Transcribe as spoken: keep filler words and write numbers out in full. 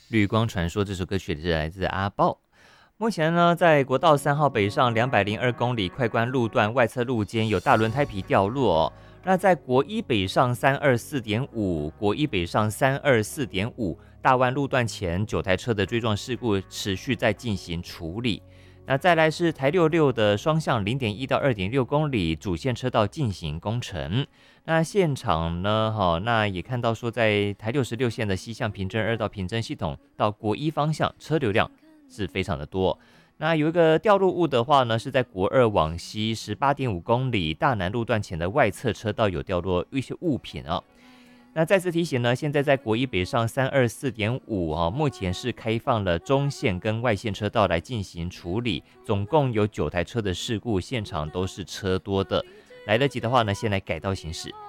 绿光传说这首歌曲是来自阿豹。目前呢，在国道三号北上两百零二公里快关路段外侧路肩有大轮胎皮掉落、哦。那在国一北上三二四点五、国一北上三二四点五大弯路段前，九台车的追撞事故持续在进行处理。那再来是台六六的双向零点一到二点六公里主线车道进行工程。那现场呢，哈，那也看到说，在台六十六线的西向平镇二到平镇系统到国一方向车流量是非常的多。那有一个掉落物的话呢，是在国二往西十八点五公里大南路段前的外侧车道有掉落一些物品啊。那再次提醒呢，现在在国一北上三二四点五啊，目前是开放了中线跟外线车道来进行处理，总共有九台车的事故，现场都是车多的，来得及的话呢，先来改道行驶。